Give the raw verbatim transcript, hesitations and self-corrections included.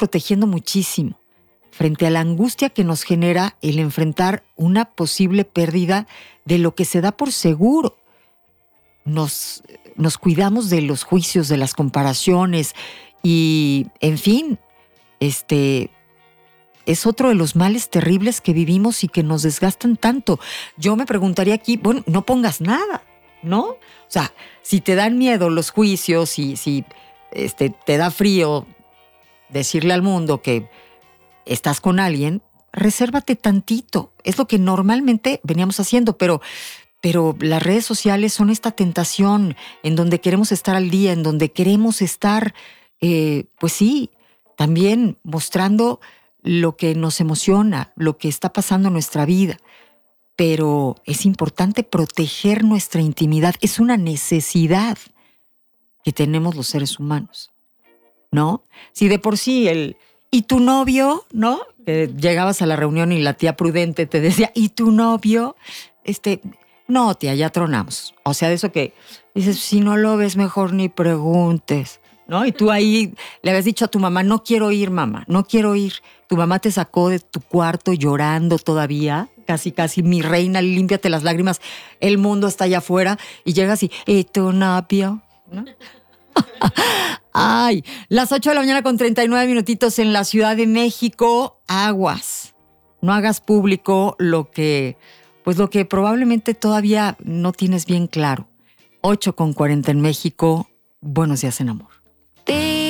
protegiendo muchísimo frente a la angustia que nos genera el enfrentar una posible pérdida de lo que se da por seguro. Nos, nos cuidamos de los juicios, de las comparaciones y, en fin, este, es otro de los males terribles que vivimos y que nos desgastan tanto. Yo me preguntaría aquí, bueno, no pongas nada, ¿no? O sea, si te dan miedo los juicios y si este, te da frío decirle al mundo que estás con alguien, resérvate tantito. Es lo que normalmente veníamos haciendo, pero, pero las redes sociales son esta tentación en donde queremos estar al día, en donde queremos estar, eh, pues sí, también mostrando lo que nos emociona, lo que está pasando en nuestra vida. Pero es importante proteger nuestra intimidad. Es una necesidad que tenemos los seres humanos, ¿no? Si de por sí el... ¿Y tu novio? ¿No? Que llegabas a la reunión y la tía prudente te decía, ¿y tu novio? Este, no, tía, ya tronamos. O sea, de eso que dices, si no lo ves, mejor ni preguntes, ¿no? Y tú ahí le habías dicho a tu mamá, no quiero ir, mamá, no quiero ir. Tu mamá te sacó de tu cuarto llorando todavía, casi, casi, mi reina, límpiate las lágrimas, el mundo está allá afuera, y llegas y, ¿y tu novio? ¿No? Ay, las ocho de la mañana con treinta y nueve minutitos en la Ciudad de México. Aguas. No hagas público lo que, pues lo que probablemente todavía no tienes bien claro. ocho con cuarenta en México. Buenos días en amor.